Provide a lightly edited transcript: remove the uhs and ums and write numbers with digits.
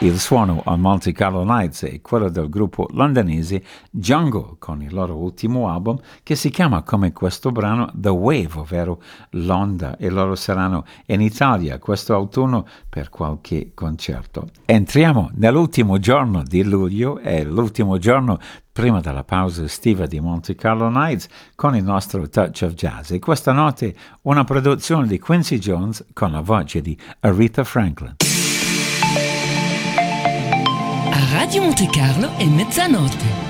Il suono a Monte Carlo Nights è quello del gruppo londinese Jungle con il loro ultimo album che si chiama come questo brano The Wave, ovvero l'onda, e loro saranno in Italia questo autunno per qualche concerto. Entriamo nell'ultimo giorno di luglio e l'ultimo giorno prima della pausa estiva di Monte Carlo Nights con il nostro Touch of Jazz, e questa notte una produzione di Quincy Jones con la voce di Aretha Franklin. A Radio Monte Carlo è mezzanotte.